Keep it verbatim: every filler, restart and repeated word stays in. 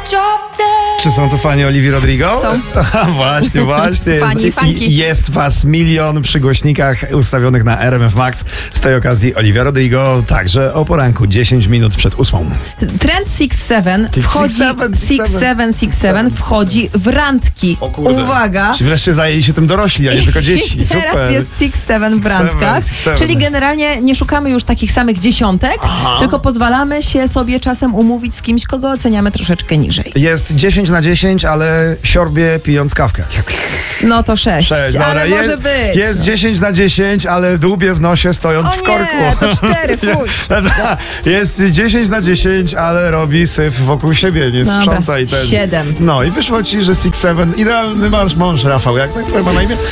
Czy są tu fani Olivii Rodrigo? Są. Właśnie, właśnie. Fani, fanki. I jest was milion przy głośnikach ustawionych na R M F Max. Z tej okazji Olivia Rodrigo także o poranku, dziesięć minut przed ósmą. Trend six seven wchodzi, six seven six seven wchodzi w randki. O kurde. Uwaga. Czy wreszcie zajęli się tym dorośli, a nie tylko dzieci. I teraz Super. jest six seven w randkach, six seven. czyli generalnie nie szukamy już takich samych dziesiątek, Aha. tylko pozwalamy się sobie czasem umówić z kimś, kogo oceniamy troszeczkę niżej. Jest dziesięć na dziesięć, ale siorbie pijąc kawkę. No to sześć, Cześć, ale dobra, może jest, być. Jest dziesięć na dziesięć, ale dłubie w nosie stojąc O w korku. nie, to cztery, fuj. Jest dziesięć na dziesięć, ale robi syf wokół siebie, nie Dobra, sprząta i ten. siedem. No i wyszło ci, że six seven, idealny masz mąż, Rafał, jak tak ma na imię?